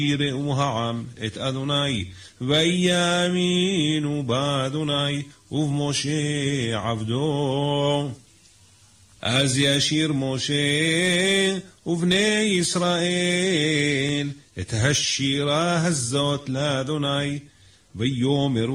יראו העם את אדוני, ויאמינו באדוני ובמשה עבדו. אז ישיר משה ובני ישראל את השירה הזאת לאדוני, ויאמרו